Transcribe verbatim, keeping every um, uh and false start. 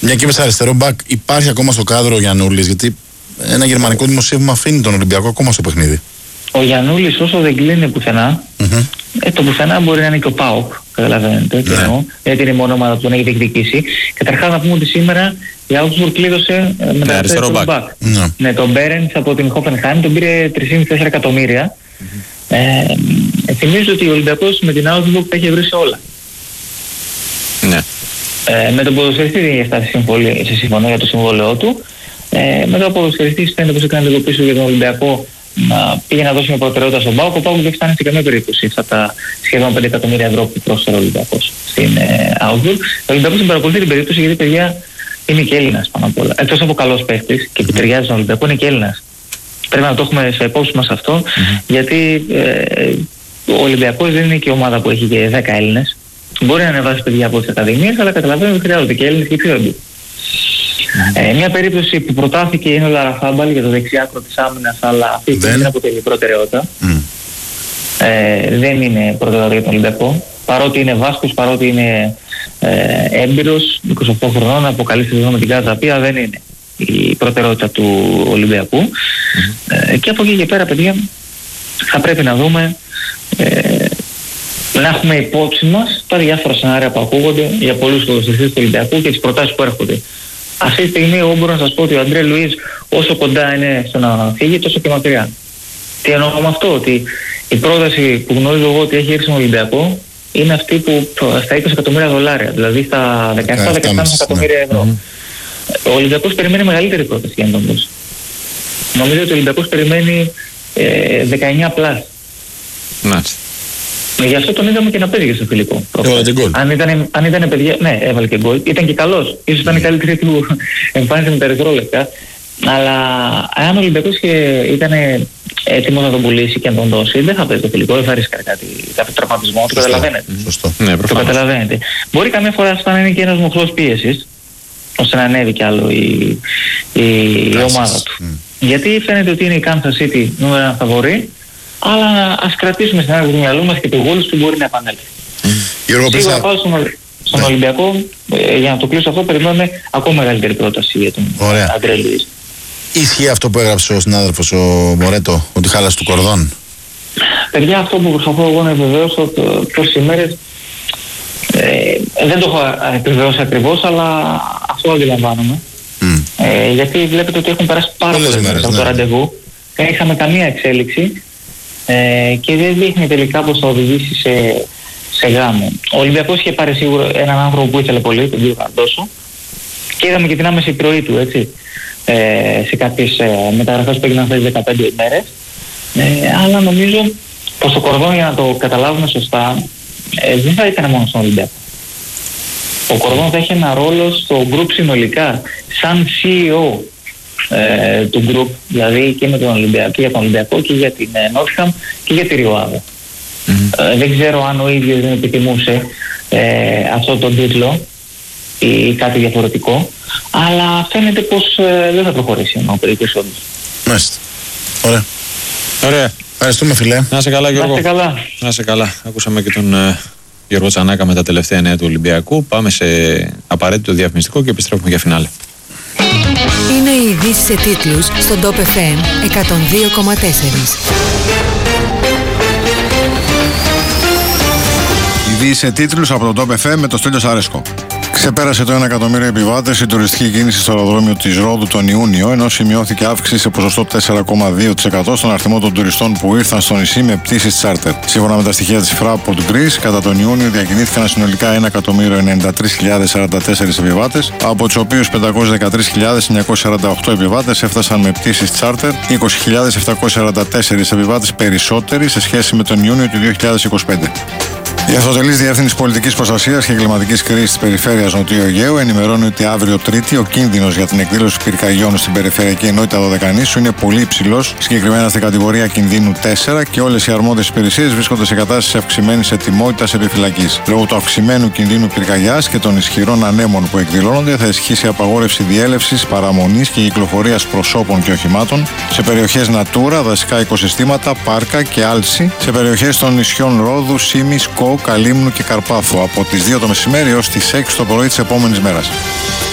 Μια και είπες αριστερό μπακ, υπάρχει ακόμα στο κάδρο ο Γιαννούλης? Γιατί ένα γερμανικό δημοσίευμα αφήνει τον Ολυμπιακό ακόμα στο παιχνίδι. Ο Γιαννούλης όσο δεν κλείνει πουθενά, mm-hmm. ε, το πουθενά μπορεί να είναι και ο ΠΑΟΚ, καταλαβαίνετε, yeah. εννοώ, γιατί είναι η μόνη ομάδα που τον έχει διεκδικήσει. Καταρχάς να πούμε ότι σήμερα η Augsburg κλείδωσε ε, με τα αριστερό μπακ. Yeah. Ναι, τον Μπέρενς από την Hoffenheim τον πήρε τρία κόμμα τέσσερα εκατομμύρια. Mm-hmm. Ε, θυμίζω ότι ο Ολυμπιακός με την Augsburg τα έχει βρει σε όλα. Ναι. Ε, με τον ποδοσφαιριστή δεν είχε φτάσει σε συμφωνία για το συμβόλαιό του. Ε, μετά ο ποδοσφαιριστής φαίνεται πως έκανε λίγο πίσω για τον Ολυμπιακό να πήγε να δώσει μια προτεραιότητα στον ΠΑΟΚ. Ο ΠΑΟΚ δεν φτάνει σε καμία περίπτωση αυτά τα σχεδόν πέντε εκατομμύρια ευρώ που πρόσφερε ο Ολυμπιακός στην ε, Augsburg. Ο Ολυμπιακός την παρακολουθεί την περίπτωση γιατί παιδιά είναι και Έλληνας πάνω απ' όλα. Εκτός από καλός παίχτης και επιταιριάζει στον Ολυμπιακό, είναι και Έλληνας. Πρέπει να το έχουμε σε υπόψη μας αυτό, mm-hmm. γιατί ε, ο Ολυμπιακός δεν είναι και ομάδα που έχει και δέκα Έλληνες. Μπορεί να ανεβάσει παιδιά από τις ακαδημίες, αλλά καταλαβαίνω ότι χρειάζονται και Έλληνες και ξένοι. Mm. Ε, μια περίπτωση που προτάθηκε είναι ο Λαραφάμπαλ για το δεξιάκρο της άμυνας, αλλά αυτή δεν είναι αποτελεί προτεραιότητα. Mm. Ε, δεν είναι προτεραιότητα για τον Ολυμπιακό. Παρότι είναι Βάσκος, παρότι είναι ε, έμπειρος, είκοσι οκτώ χρονών, αποκαλύψει εδώ με την Καζαπία, δεν είναι η προτεραιότητα του Ολυμπιακού. Mm. Ε, και από εκεί και πέρα, παιδιά, θα πρέπει να δούμε. Ε, να έχουμε υπόψη μας τα διάφορα σενάρια που ακούγονται για πολλούς ποδοσφαιριστές του Ολυμπιακού και τις προτάσεις που έρχονται. Αυτή τη στιγμή εγώ μπορώ να σας πω ότι ο Αντρέ Λουίς όσο κοντά είναι στο να φύγει τόσο και μακριά. Τι εννοώ με αυτό? Ότι η πρόταση που γνωρίζω εγώ ότι έχει έρθει στον Ολυμπιακό είναι αυτή που στα είκοσι εκατομμύρια δολάρια, δηλαδή στα δεκαεπτά με δεκαεπτά εκατομμύρια ευρώ. Mm-hmm. Ο Ολυμπιακός περιμένει μεγαλύτερη πρόταση για να τον δώσει. Νομίζω ότι ο Ολυμπιακός περιμένει ε, δεκαεννιά πλάς. Μάλιστα. Γι' αυτό τον είδαμε και να παίζει στο φιλικό. Αν ήταν, αν ήταν παιδιά, ναι, έβαλε και γκολ. Ήταν και καλός. Ίσως ήταν η καλύτερη του εμφάνιση με τα ερυθρόλευκα. Αλλά αν ο Ολυμπιακός ήταν έτοιμος να τον πουλήσει και να τον δώσει, δεν θα παίζει το φιλικό, δεν θα ρίσκαρε κάτι, κάποιο τραυματισμό. Το καταλαβαίνετε. Σωστό. Ναι, το καταλαβαίνετε. Μπορεί καμιά φορά αυτό να είναι και ένας μοχλός πίεσης, ώστε να ανέβει κι άλλο η, η, η ομάδα του. Mm. Γιατί φαίνεται ότι είναι η Kansas City νούμερο ένα φαβορί. Αλλά ας κρατήσουμε στην άκρη του μυαλού μας και το γόλος που μπορεί να επανέλθει. Mm. Σίγουρα πάω στον, στον ναι. Ολυμπιακό, ε, για να το κλείσω αυτό, περιμένουμε ακόμα μεγαλύτερη πρόταση για τον Αντρέ Λουίς. Ισχύει αυτό που έγραψε ο συνάδελφος ο Μορέτο, ότι χάλασε του κορδόν? Παιδιά, αυτό που προσπαθώ εγώ να επιβεβαιώσω τόσες ημέρες, ε, δεν το έχω επιβεβαιώσει ακριβώς, αλλά αυτό αντιλαμβάνομαι. Mm. Ε, γιατί βλέπετε ότι έχουν περάσει πάρα πολλές μέρες από ναι. το ραντεβού. Δεν είχαμε καμία εξέλιξη. Ε, και δεν δείχνει τελικά πως θα οδηγήσει σε, σε γάμο. Ο Ολυμπιακός είχε πάρει σίγουρα έναν άνθρωπο που ήθελε πολύ, τον κύριο Καρντόσο, και είδαμε και την άμεση πνοή του, έτσι, ε, σε κάποιες ε, μεταγραφές που έγιναν αυτές τις δεκαπέντε ημέρες. Ε, αλλά νομίζω πως το κορδόν, για να το καταλάβουμε σωστά, ε, δεν θα ήταν μόνο στον Ολυμπιακό. Ο κορδόν θα έχει ένα ρόλο στο group συνολικά, σαν σι ι ο Ε, του group, δηλαδή και με τον Ολυμπιακό, και για τον Ολυμπιακό και για την ε, Νότιχαμ και για τη Ριοάδα. Mm-hmm. Ε, δεν ξέρω αν ο ίδιος δεν επιθυμούσε ε, αυτό τον τίτλο ή κάτι διαφορετικό, αλλά φαίνεται πως ε, δεν θα προχωρήσει ενώ περίπτωση όντως. Μάλιστα. Ωραία. Ωραία. Ευχαριστούμε φίλε. Να είσαι καλά Γιώργο. Να είσαι καλά. Να είσαι καλά. Ακούσαμε και τον ε, Γιώργο Τσανάκα με τα τελευταία νέα του Ολυμπιακού. Πάμε σε απαραίτητο διαφημιστικό και επιστρέφουμε για φινάλε. Είναι οι ειδήσεις σε τίτλους στον Top εφ εμ εκατόν δύο κόμμα τέσσερα. Ειδήσεις σε τίτλους από τον Top εφ εμ με το Στέλιο Σαρέσκο. Ξεπέρασε το ένα εκατομμύριο επιβάτες η τουριστική κίνηση στο αεροδρόμιο της Ρόδου τον Ιούνιο, ενώ σημειώθηκε αύξηση σε ποσοστό τέσσερα κόμμα δύο τοις εκατό στον αριθμό των τουριστών που ήρθαν στο νησί με πτήσεις τσάρτερ. Σύμφωνα με τα στοιχεία της Fraport Greece, κατά τον Ιούνιο διακινήθηκαν συνολικά ένα εκατομμύριο ενενήντα τρεις χιλιάδες σαράντα τέσσερις επιβάτες, από τους οποίους πεντακόσιες δεκατρείς χιλιάδες εννιακόσιες σαράντα οκτώ επιβάτες έφτασαν με πτήσεις τσάρτερ, είκοσι χιλιάδες επτακόσιες σαράντα τέσσερις επιβάτες περισσότεροι σε σχέση με τον Ιούνιο του δύο χιλιάδες είκοσι πέντε. Η Αυτοτελής Διεύθυνση Πολιτικής Προστασίας και Εγκληματικής Κρίσης της Περιφέρειας Νοτιού Αιγαίου ενημερώνει ότι αύριο Τρίτη ο κίνδυνος για την εκδήλωση πυρκαγιών στην περιφερειακή ενότητα Δωδεκανήσου είναι πολύ υψηλός, συγκεκριμένα στην κατηγορία κινδύνου τέσσερα, και όλες οι αρμόδιες υπηρεσίες βρίσκονται σε κατάσταση αυξημένης ετοιμότητας επιφυλακής. Λόγω του αυξημένου κινδύνου πυρκαγιάς και των ισχυρών ανέμων που εκδηλώνονται, θα ισχύσει απαγόρευση διέλευσης, παραμονής και κυκλοφορίας προσώπων και οχημάτων σε περιοχές Natura, δασικά οικοσυστήματα, πάρκα και άλση, σε περιοχές των νησιών Ρόδου, Σίμη, Σκό, Καλύμνου και Καρπάθου από τις δύο το μεσημέρι έως τις έξι το πρωί της επόμενης μέρας.